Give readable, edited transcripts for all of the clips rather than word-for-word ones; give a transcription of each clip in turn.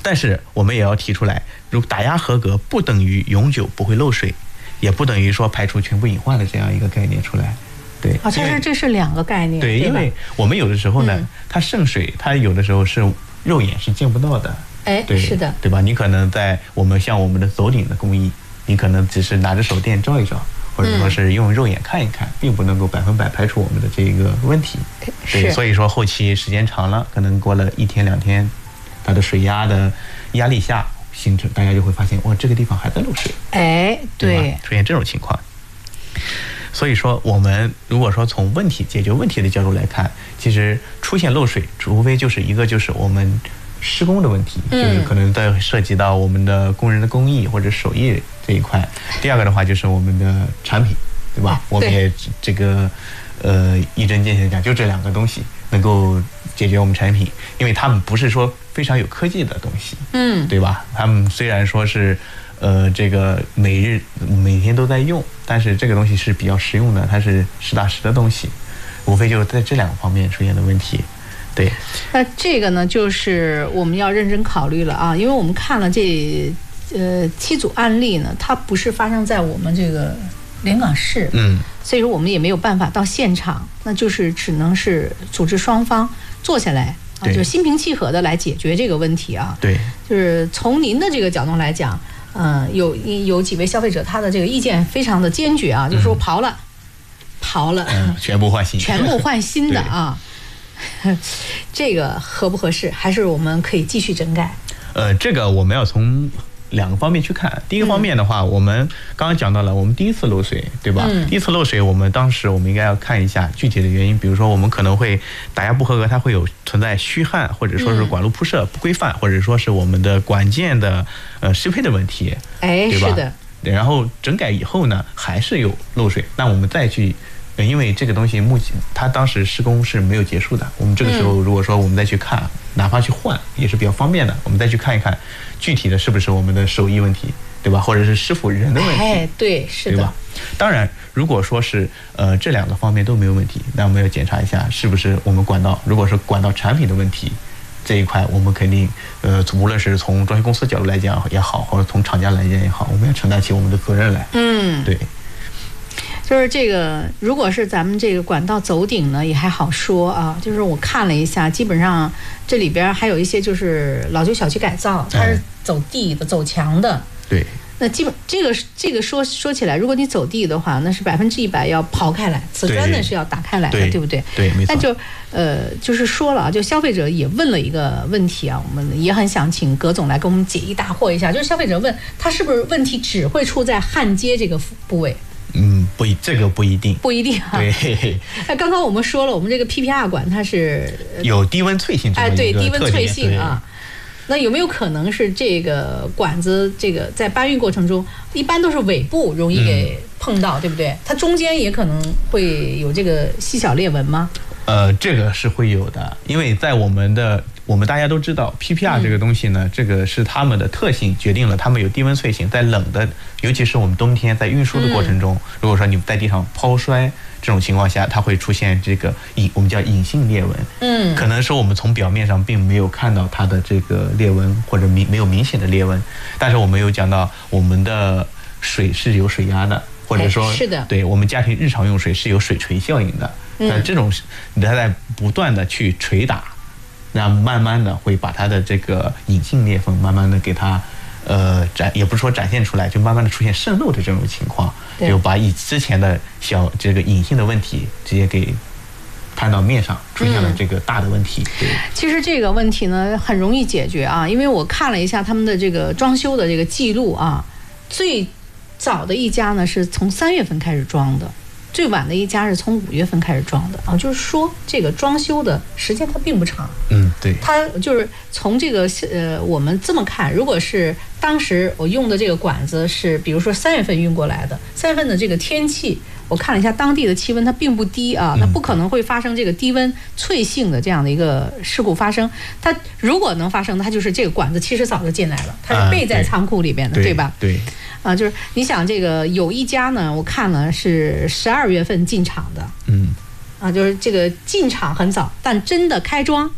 但是我们也要提出来，如打压合格不等于永久不会漏水，也不等于说排除全部隐患的这样一个概念出来。对， 这是两个概念。 对，因为我们有的时候呢，它渗水，它有的时候是肉眼是见不到的。对， 是的， 对吧？你可能在我们的走顶的工艺，你可能只是拿着手电照一照，或者说是用肉眼看一看，并不能够100%排除我们的这个问题。对，所以说后期时间长了，可能过了1天2天，它的水压的压力下形成，大家就会发现，哇，这个地方还在漏水。 对， 出现这种情况。所以说，我们如果说从解决问题的角度来看，其实出现漏水，除非就是一个就是我们施工的问题，就是可能在涉及到我们的工人的工艺或者手艺这一块。第二个的话就是我们的产品，对吧？我们也这个一针见血讲，就这2个东西能够解决我们产品，因为他们不是说非常有科技的东西，对吧？他们虽然说是这个每天都在用，但是这个东西是比较实用的，它是实打实的东西，无非就是在这2个方面出现的问题。对， 那这个呢，就是我们要认真考虑了啊，因为我们看了这7组案例呢，它不是发生在我们这个连岗市，所以说我们也没有办法到现场，那就是只能是组织双方坐下来啊，就是心平气和的来解决这个问题啊。 对， 就是从您的这个角度来讲，有几位消费者他的这个意见非常的坚决啊，就是说刨了， 全部换新的啊。这个合不合适？还是我们可以继续整改？ 这个我们要从2个方面去看。第一个方面的话，我们刚刚讲到了，我们第一次漏水，对吧？第一次漏水，当时我们应该要看一下具体的原因，比如说我们可能会打压不合格，它会有存在虚焊，或者说是管路铺设不规范，或者说是我们的管件的适配的问题，对吧？ 是的。 然后整改以后呢，还是有漏水，那我们再去。因为这个东西目前它当时施工是没有结束的，我们这个时候如果说我们再去看，哪怕去换也是比较方便的，我们再去看一看具体的是不是我们的手艺问题，对吧？或者是师傅人的问题， 对，是的， 对吧？当然，如果说是这2个方面都没有问题，那我们要检查一下是不是我们管道，如果是管道产品的问题，这一块我们肯定无论是从装修公司角度来讲也好，或者从厂家来讲也好，我们要承担起我们的责任来。对。 就是这个，如果是咱们这个管道走顶呢，也还好说啊。就是我看了一下，基本上这里边还有一些就是老旧小区改造，它是走地的、走墙的。 对。 那基本这个说起来，如果你走地的话，那是100%要刨开来，瓷砖呢是要打开来的，对不对？ 对，没错。 那就是说了啊，就消费者也问了一个问题啊，我们也很想请葛总来给我们解疑答惑一下。就是消费者问他是不是问题只会出在焊接这个部位？ 这个不一定啊。 对， 刚刚我们说了，我们这个 PPR 管它是有低温脆性这么一个特点， 低温脆性啊。那有没有可能是这个管子这个在搬运过程中，一般都是尾部容易给碰到，对不对？它中间也可能会有这个细小裂纹吗？ 这个是会有的，因为在我们大家都知道 PPR 这个东西呢，这个是它们的特性决定了它们有低温脆性，在冷的，尤其是我们冬天在运输的过程中，如果说你在地上抛摔这种情况下，它会出现这个我们叫隐性裂纹。可能说我们从表面上并没有看到它的这个裂纹，或者没有明显的裂纹，但是我们有讲到我们的水是有水压的，或者说是的， 对我们家庭日常用水是有水锤效应的。这种它在不断的去捶打，那慢慢的会把它的这个隐性裂缝慢慢的给它也不是说展现出来，就慢慢的出现渗漏的这种情况，就把之前的这个隐性的问题直接给摊到面上，出现了这个大的问题。对， 其实这个问题呢很容易解决啊，因为我看了一下他们的这个装修的这个记录啊，最早的一家呢是从3月份开始装的，最晚的一家是从5月份开始装的啊，就是说这个装修的时间它并不长。 对， 它就是从这个我们这么看，如果是当时我用的这个管子是比如说3月份运过来的，3月份的这个天气，我看了一下当地的气温它并不低啊，它不可能会发生这个低温脆性的这样的一个事故发生。它如果能发生，它就是这个管子其实早就进来了，它是备在仓库里边的，对吧？ 对。 就是你想这个有一家呢，我看了是12月份进场的，就是这个进场很早，但真的开装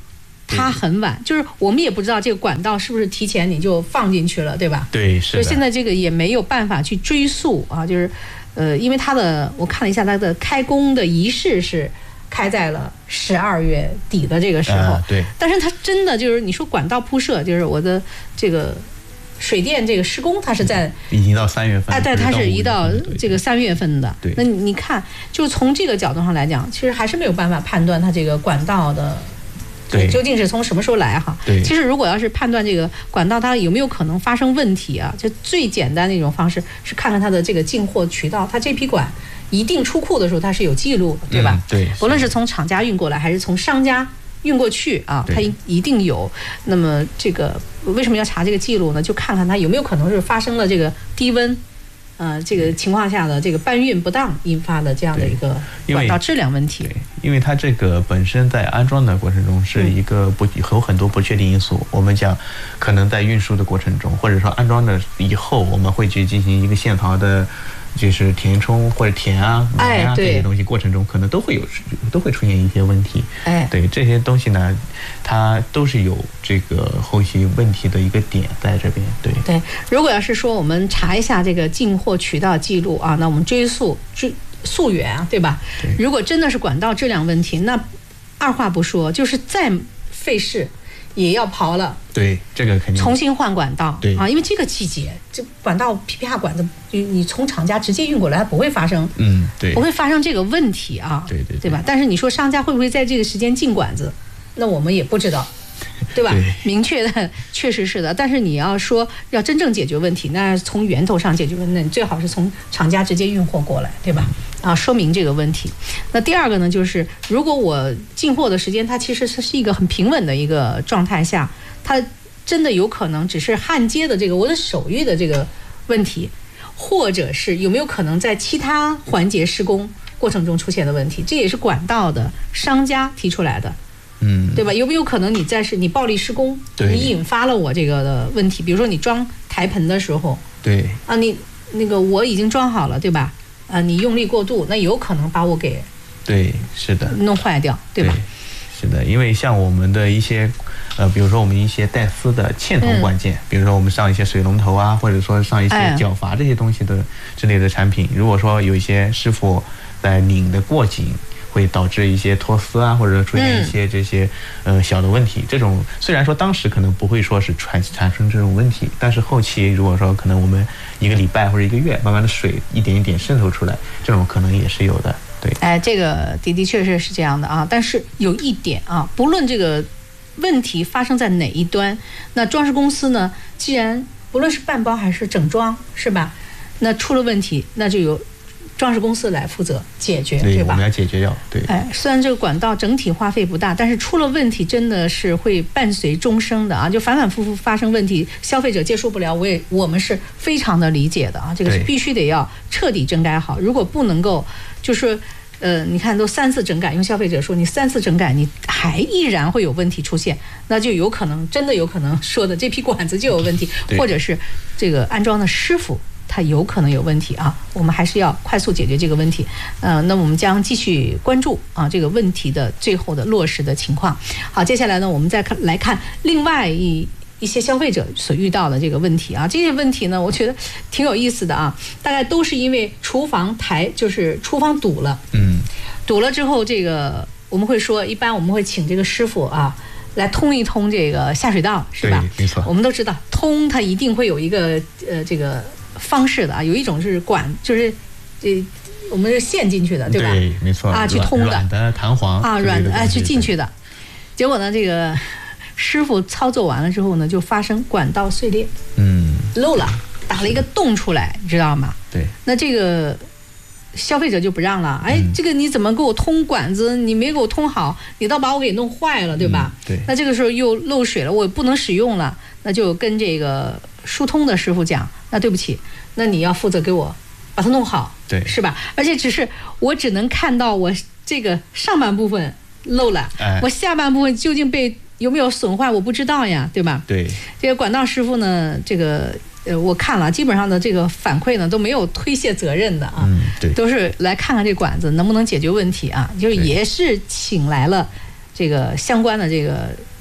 它很晚，就是我们也不知道这个管道是不是提前你就放进去了，对吧？ 对，是的。 就现在这个也没有办法去追溯啊，就是因为我看了一下它的开工的仪式是开在了12月底的这个时候， 对。 但是它真的就是你说管道铺设，就是我的这个水电这个施工，它是在已经到3月份， 对，它是移到这个3月份的。 对， 那你看，就从这个角度上来讲，其实还是没有办法判断它这个管道的。 对， 究竟是从什么时候来哈？ 对， 其实如果要是判断这个管道它有没有可能发生问题啊，就最简单的一种方式是看看它的这个进货渠道，它这批管一定出库的时候它是有记录的，对吧？ 对， 不论是从厂家运过来还是从商家运过去啊，它一定有。那么这个为什么要查这个记录呢？就看看它有没有可能是发生了这个低温。这个情况下的这个搬运不当引发的这样的一个管道质量问题。 对，因为它这个本身在安装的过程中是一个有很多不确定因素。我们讲，可能在运输的过程中，或者说安装的以后，我们会去进行一个线槽的，就是填充或者填啊、埋啊这些东西过程中，可能都会出现一些问题。对这些东西呢，它都是有这个后期问题的一个点在这边。 对，如果要是说我们查一下这个进货渠道记录啊，那我们追溯源啊，对吧？如果真的是管道质量问题，那二话不说，就是再费事也要刨了。 对，这个肯定重新换管道。 对啊，因为这个季节，这管道 PPR 管子，你从厂家直接运过来，它不会发生， 对， 不会发生这个问题啊。对吧？但是你说商家会不会在这个时间进管子，那我们也不知道。对吧？明确的确实是的，但是你要说要真正解决问题，那从源头上解决问题，那你最好是从厂家直接运货过来，对吧？说明这个问题。那第二个呢，就是如果我进货的时间它其实是一个很平稳的一个状态下，它真的有可能只是焊接的这个我的手艺的这个问题，或者是有没有可能在其他环节施工过程中出现的问题，这也是管道的商家提出来的。对吧？有没有可能你暴力施工，你引发了我这个的问题？比如说你装台盆的时候，你那个我已经装好了，对吧？你用力过度，那有可能把我给是的弄坏掉，对吧？ 是的，因为像我们的一些比如说我们一些带丝的嵌铜管件，比如说我们上一些水龙头啊，或者说上一些角阀这些东西的之类的产品，如果说有一些师傅在拧的过紧，会导致一些脱丝啊，或者出现一些这些小的问题。这种虽然说当时可能不会说是产生这种问题，但是后期如果说可能我们1个礼拜或者1个月，慢慢的水一点一点渗透出来，这种可能也是有的。对， 这个的确是这样的啊。但是有一点啊，不论这个问题发生在哪一端，那装饰公司呢，既然不论是半包还是整装，是吧？那出了问题，那就由装饰公司来负责解决，对吧？ 我们要解决掉。对， 虽然这个管道整体花费不大，但是出了问题真的是会伴随终生的啊！就反反复复发生问题，消费者接受不了，我们是非常的理解的啊！这个是必须得要彻底整改好。如果不能够，就是你看都3次整改，因为消费者说你3次整改，你还依然会有问题出现，那就真的有可能说的这批管子就有问题，或者是这个安装的师傅它有可能有问题啊，我们还是要快速解决这个问题。那我们将继续关注这个问题的最后的落实的情况。好，接下来呢，我们再来看另外一些消费者所遇到的这个问题啊，这些问题呢，我觉得挺有意思的啊，大概都是因为厨房堵了，堵了之后，这个我们会说，一般我们会请这个师傅啊来通一通这个下水道，是吧？ 没错。 我们都知道，通它一定会有一个这个方式的啊，有一种是就是我们是陷进去的，对吧？ 对，没错啊， 去通的， 软的弹簧啊，软的去进去的。结果呢，这个师傅操作完了之后呢，就发生管道碎裂，漏了，打了一个洞出来，你知道吗？ 对。 那这个消费者就不让了，这个你怎么给我通管子？你没给我通好，你倒把我给弄坏了，对吧？ 对。 那这个时候又漏水了，我不能使用了，那就跟这个疏通的师傅讲，那对不起，那你要负责给我把它弄好， 对， 是吧？而且我只能看到我这个上半部分漏了，我下半部分究竟有没有损坏，我不知道呀，对吧？ 对。 这个管道师傅呢，这个我看了，基本上的这个反馈呢都没有推卸责任的啊， 对， 都是来看看这管子能不能解决问题啊，就是也是请来了这个相关的这个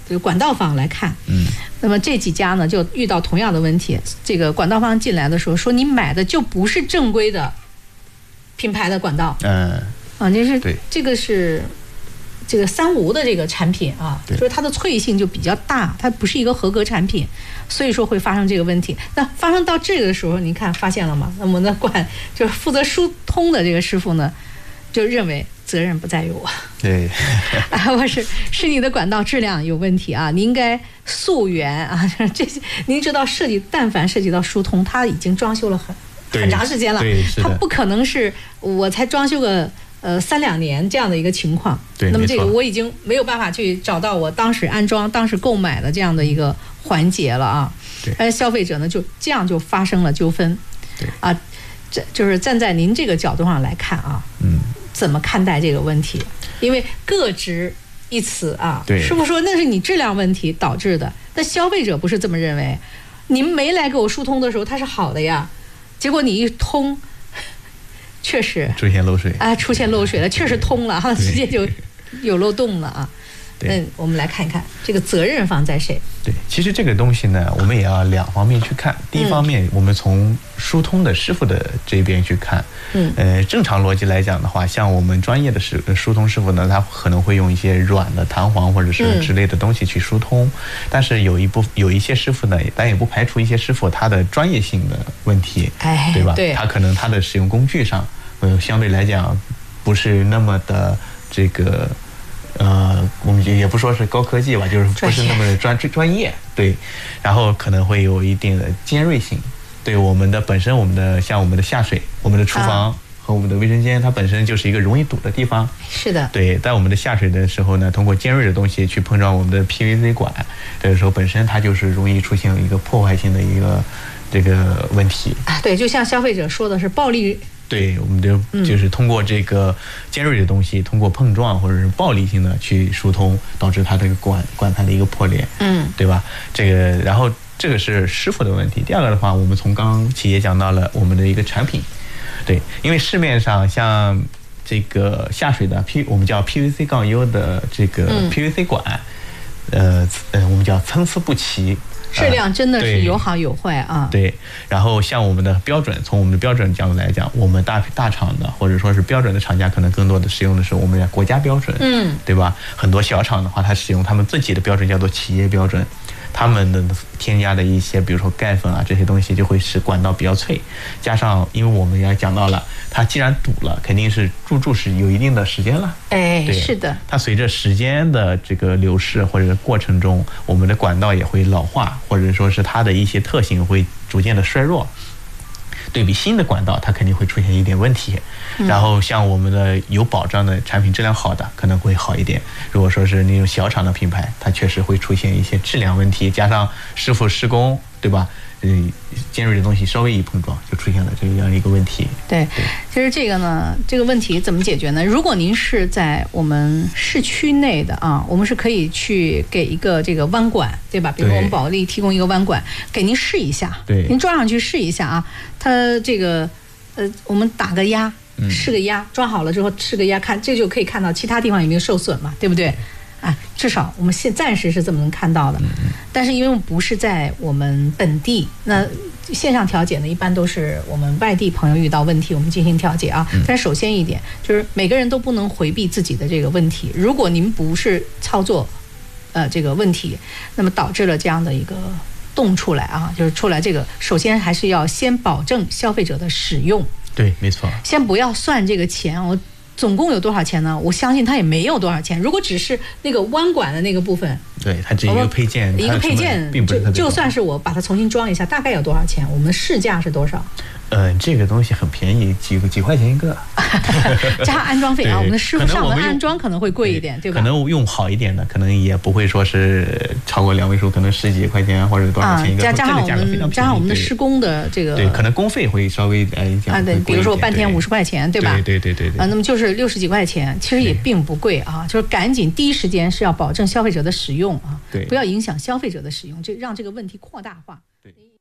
这个管道方来看，那么这几家呢就遇到同样的问题。这个管道方进来的时候说，你买的就不是正规的品牌的管道，这个是这个三无的这个产品啊，就是它的脆性就比较大，它不是一个合格产品，所以说会发生这个问题。那发生到这个的时候，您看发现了吗？那么就是负责疏通的这个师傅呢，就认为责任不在于我， 对， 我是你的管道质量有问题啊，你应该溯源啊，这些您知道但凡涉及到疏通，它已经装修了很长时间了，它不可能是我才装修个3-2年这样的一个情况。 对， 那么这个我已经没有办法去找到我当时安装、当时购买的这样的一个环节了啊。对，消费者呢就这样就发生了纠纷。 对啊，这就是站在您这个角度上来看啊，怎么看待这个问题？因为各执一词啊，师傅说那是你质量问题导致的，但消费者不是这么认为。你们没来给我疏通的时候，它是好的呀，结果你一通，确实出现漏水啊，出现漏水了，确实通了哈，直接就有漏洞了啊。那我们来看一看这个责任方在谁？ 对，其实这个东西呢，我们也要2方面去看。第一方面，我们从疏通的师傅的这边去看。正常逻辑来讲的话，像我们专业的疏通师傅呢，他可能会用一些软的弹簧或者是之类的东西去疏通。但是有一些师傅呢，但也不排除一些师傅他的专业性的问题，对吧？他可能他的使用工具上，相对来讲不是那么的这个。我们也不说是高科技吧，就是不是那么专业，对，然后可能会有一定的尖锐性，对我们的像我们的下水、我们的厨房和我们的卫生间，它本身就是一个容易堵的地方， 是的， 对，在我们的下水的时候呢，通过尖锐的东西去碰撞我们的 PVC 管，这个时候本身它就是容易出现一个破坏性的一个这个问题啊，对，就像消费者说的是暴力。 对，我们就是通过这个尖锐的东西，通过碰撞或者是暴力性的去疏通，导致它这个管盘的一个破裂，对吧？然后这个是师傅的问题。第二个的话，我们从刚企业讲到了我们的一个产品，对，因为市面上像这个下水的我们叫 PVC-U 的这个 PVC 管，我们叫参差不齐。 质量真的是有好有坏啊。 对，然后像我们的标准，从我们的标准角度来讲，我们大厂的或者说是标准的厂家，可能更多的使用的是我们的国家标准，对吧？很多小厂的话，它使用他们自己的标准，叫做企业标准。他们的添加的一些，比如说钙粉啊这些东西，就会使管道比较脆。加上，因为我们也讲到了，它既然堵了，肯定是入住是有一定的时间了。 是的。 它随着时间的这个流逝或者过程中，我们的管道也会老化，或者说是它的一些特性会逐渐的衰弱。对比新的管道，它肯定会出现一点问题。然后像我们的有保障的产品，质量好的可能会好一点。如果说是那种小厂的品牌，它确实会出现一些质量问题，加上师傅施工，对吧？尖锐的东西稍微一碰撞，就出现了这样一个问题。 对，其实这个问题怎么解决呢？如果您是在我们市区内的啊，我们是可以去给一个这个弯管，对吧？比如说我们保利提供一个弯管，给您试一下， 对， 您装上去试一下啊。它这个我们打个压，试个压，装好了之后试个压，看这就可以看到其他地方有没有受损嘛，对不对？至少我们暂时是这么能看到的。但是因为我们不是在我们本地，那线上调解呢，一般都是我们外地朋友遇到问题，我们进行调解啊。但是首先一点就是每个人都不能回避自己的这个问题。如果您不是操作这个问题，那么导致了这样的一个洞出来啊，就是出来这个，首先还是要先保证消费者的使用。 对，没错。 先不要算这个钱，我总共有多少钱呢？我相信它也没有多少钱。如果只是那个弯管的那个部分， 对，它只一个配件，并不是特别高。 就算是我把它重新装一下，大概要多少钱？我们的市价是多少？ 这个东西很便宜，几块钱一个， 加上安装费啊，我们的师傅上门安装可能会贵一点，对吧？ 可能用好一点的，可能也不会说是超过2位数，可能10几块钱或者多少钱一个。 加上我们的施工的这个， 对，可能工费会稍微对，比如说我半天50块钱，对吧？ 对。 那么就是60几块钱，其实也并不贵啊，就是赶紧第一时间是要保证消费者的使用啊， 对， 不要影响消费者的使用，就让这个问题扩大化。 对。